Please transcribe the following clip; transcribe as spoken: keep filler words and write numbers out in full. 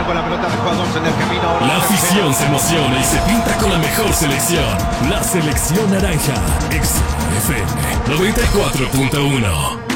con la pelota de jugadores en el camino. Ahora La afición se emociona y se pinta con la mejor selección. La selección naranja. X F M noventa y cuatro punto uno.